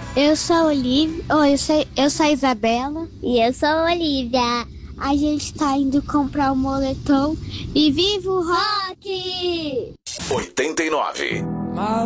Eu sou a Olivia. Eu sou a Isabela. E eu sou a Olivia. A gente tá indo comprar um moletom. E viva o rock! 89.